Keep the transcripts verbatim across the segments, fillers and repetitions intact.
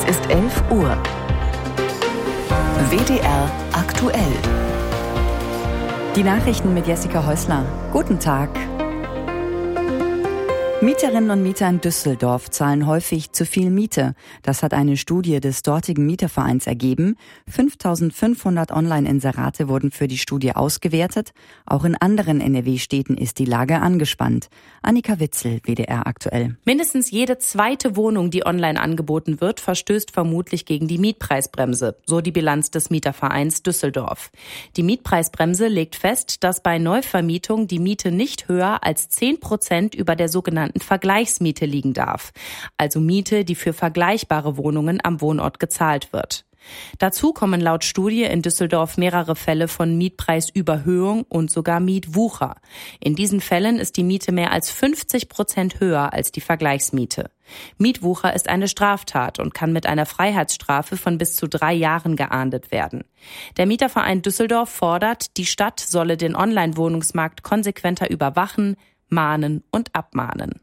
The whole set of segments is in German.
Es ist elf Uhr. W D R aktuell. Die Nachrichten mit Jessica Häusler. Guten Tag. Mieterinnen und Mieter in Düsseldorf zahlen häufig zu viel Miete. Das hat eine Studie des dortigen Mietervereins ergeben. fünftausendfünfhundert Online-Inserate wurden für die Studie ausgewertet. Auch in anderen N R W-Städten ist die Lage angespannt. Annika Witzel, W D R aktuell. Mindestens jede zweite Wohnung, die online angeboten wird, verstößt vermutlich gegen die Mietpreisbremse, so die Bilanz des Mietervereins Düsseldorf. Die Mietpreisbremse legt fest, dass bei Neuvermietung die Miete nicht höher als zehn Prozent über der sogenannten Vergleichsmiete liegen darf, also Miete, die für vergleichbare Wohnungen am Wohnort gezahlt wird. Dazu kommen laut Studie in Düsseldorf mehrere Fälle von Mietpreisüberhöhung und sogar Mietwucher. In diesen Fällen ist die Miete mehr als fünfzig Prozent höher als die Vergleichsmiete. Mietwucher ist eine Straftat und kann mit einer Freiheitsstrafe von bis zu drei Jahren geahndet werden. Der Mieterverein Düsseldorf fordert, die Stadt solle den Online-Wohnungsmarkt konsequenter überwachen, mahnen und abmahnen.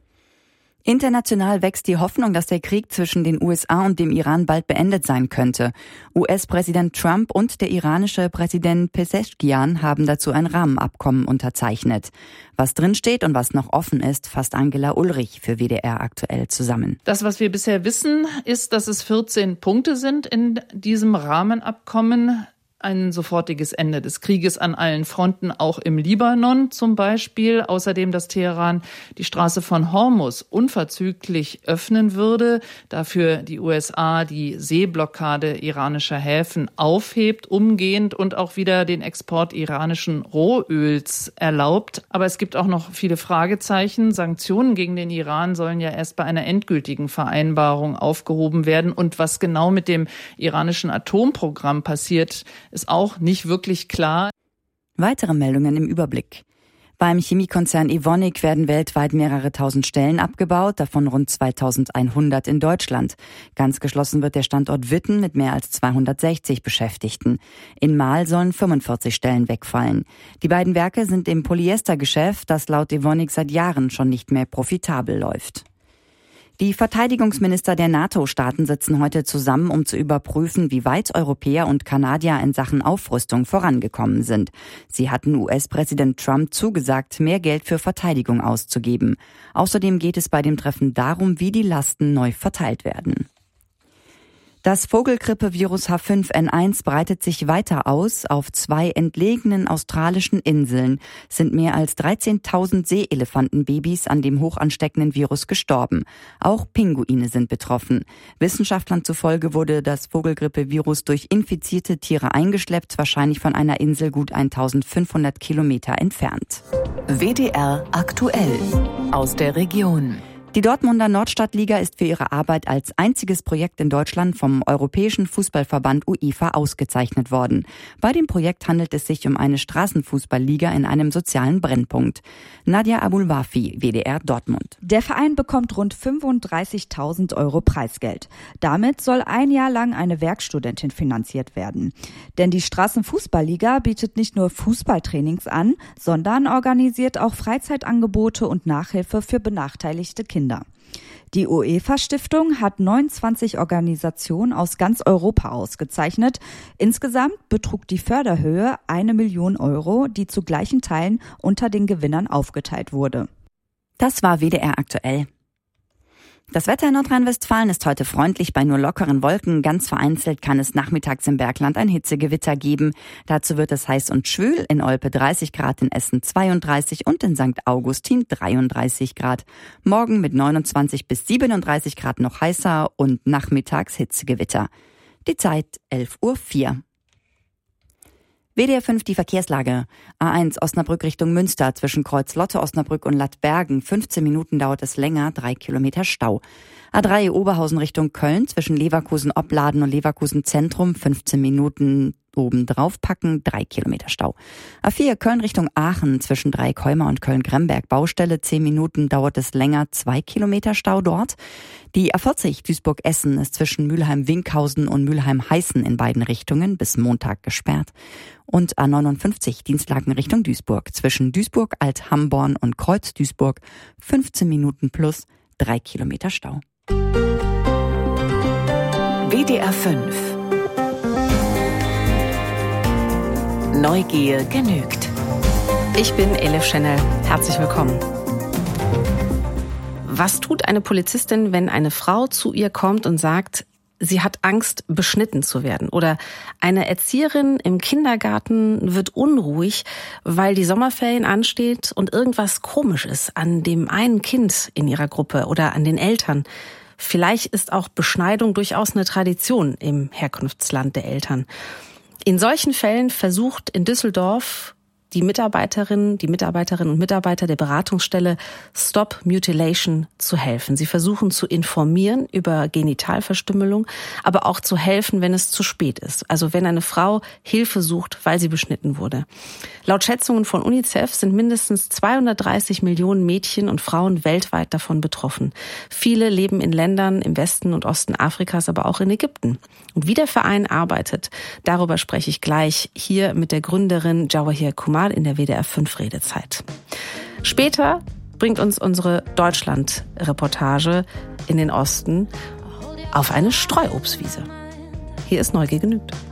International wächst die Hoffnung, dass der Krieg zwischen den U S A und dem Iran bald beendet sein könnte. U S-Präsident Trump und der iranische Präsident Pezeshkian haben dazu ein Rahmenabkommen unterzeichnet. Was drinsteht und was noch offen ist, fasst Angela Ulrich für W D R aktuell zusammen. Das, was wir bisher wissen, ist, dass es vierzehn Punkte sind in diesem Rahmenabkommen. Ein sofortiges Ende des Krieges an allen Fronten, auch im Libanon zum Beispiel. Außerdem, dass Teheran die Straße von Hormuz unverzüglich öffnen würde, dafür die U S A die Seeblockade iranischer Häfen aufhebt, umgehend und auch wieder den Export iranischen Rohöls erlaubt. Aber es gibt auch noch viele Fragezeichen. Sanktionen gegen den Iran sollen ja erst bei einer endgültigen Vereinbarung aufgehoben werden. Und was genau mit dem iranischen Atomprogramm passiert, ist auch nicht wirklich klar. Weitere Meldungen im Überblick. Beim Chemiekonzern Evonik werden weltweit mehrere tausend Stellen abgebaut, davon rund zweitausendeinhundert in Deutschland. Ganz geschlossen wird der Standort Witten mit mehr als zweihundertsechzig Beschäftigten. In Marl sollen fünfundvierzig Stellen wegfallen. Die beiden Werke sind im Polyestergeschäft, das laut Evonik seit Jahren schon nicht mehr profitabel läuft. Die Verteidigungsminister der NATO-Staaten sitzen heute zusammen, um zu überprüfen, wie weit Europäer und Kanadier in Sachen Aufrüstung vorangekommen sind. Sie hatten U S-Präsident Trump zugesagt, mehr Geld für Verteidigung auszugeben. Außerdem geht es bei dem Treffen darum, wie die Lasten neu verteilt werden. Das Vogelgrippe-Virus H fünf N eins breitet sich weiter aus. Auf zwei entlegenen australischen Inseln sind mehr als dreizehntausend Seeelefantenbabys an dem hochansteckenden Virus gestorben. Auch Pinguine sind betroffen. Wissenschaftlern zufolge wurde das Vogelgrippe-Virus durch infizierte Tiere eingeschleppt, wahrscheinlich von einer Insel gut eintausendfünfhundert Kilometer entfernt. W D R aktuell aus der Region. Die Dortmunder Nordstadtliga ist für ihre Arbeit als einziges Projekt in Deutschland vom Europäischen Fußballverband UEFA ausgezeichnet worden. Bei dem Projekt handelt es sich um eine Straßenfußballliga in einem sozialen Brennpunkt. Nadja Abulwafi, W D R Dortmund. Der Verein bekommt rund fünfunddreißigtausend Euro Preisgeld. Damit soll ein Jahr lang eine Werkstudentin finanziert werden. Denn die Straßenfußballliga bietet nicht nur Fußballtrainings an, sondern organisiert auch Freizeitangebote und Nachhilfe für benachteiligte Kinder. Die UEFA-Stiftung hat neunundzwanzig Organisationen aus ganz Europa ausgezeichnet. Insgesamt betrug die Förderhöhe eine Million Euro, die zu gleichen Teilen unter den Gewinnern aufgeteilt wurde. Das war W D R aktuell. Das Wetter in Nordrhein-Westfalen ist heute freundlich bei nur lockeren Wolken. Ganz vereinzelt kann es nachmittags im Bergland ein Hitzegewitter geben. Dazu wird es heiß und schwül. In Olpe dreißig Grad, in Essen zweiunddreißig und in Sankt Augustin dreiunddreißig Grad. Morgen mit neunundzwanzig bis siebenunddreißig Grad noch heißer und nachmittags Hitzegewitter. Die Zeit elf Uhr vier. W D R fünf die Verkehrslage. A eins Osnabrück Richtung Münster zwischen Kreuz-Lotte, Osnabrück und Lattbergen. fünfzehn Minuten dauert es länger, drei Kilometer Stau. A drei Oberhausen Richtung Köln zwischen Leverkusen-Opladen und Leverkusen-Zentrum. fünfzehn Minuten oben drauf packen, drei Kilometer Stau. A vier Köln Richtung Aachen zwischen Dreieckholmer und Köln-Gremberg. Baustelle, zehn Minuten dauert es länger, zwei Kilometer Stau dort. Die A vierzig Duisburg-Essen ist zwischen Mülheim-Winkhausen und Mülheim-Heißen in beiden Richtungen bis Montag gesperrt. Und A neunundfünfzig Dienstlaken Richtung Duisburg zwischen Duisburg, Alt-Hamborn und Kreuz-Duisburg. fünfzehn Minuten plus drei Kilometer Stau. W D R fünf. Neugier genügt. Ich bin Elif Schenel. Herzlich willkommen. Was tut eine Polizistin, wenn eine Frau zu ihr kommt und sagt, sie hat Angst, beschnitten zu werden? Oder eine Erzieherin im Kindergarten wird unruhig, weil die Sommerferien ansteht und irgendwas komisch ist an dem einen Kind in ihrer Gruppe oder an den Eltern. Vielleicht ist auch Beschneidung durchaus eine Tradition im Herkunftsland der Eltern. In solchen Fällen versucht in Düsseldorf die Mitarbeiterinnen, die Mitarbeiterinnen und Mitarbeiter der Beratungsstelle Stop Mutilation zu helfen. Sie versuchen zu informieren über Genitalverstümmelung, aber auch zu helfen, wenn es zu spät ist. Also wenn eine Frau Hilfe sucht, weil sie beschnitten wurde. Laut Schätzungen von UNICEF sind mindestens zweihundertdreißig Millionen Mädchen und Frauen weltweit davon betroffen. Viele leben in Ländern im Westen und Osten Afrikas, aber auch in Ägypten. Und wie der Verein arbeitet, darüber spreche ich gleich hier mit der Gründerin Jawahir Kumar in der W D R fünf Redezeit. Später bringt uns unsere Deutschland-Reportage in den Osten auf eine Streuobstwiese. Hier ist Neugier genügt.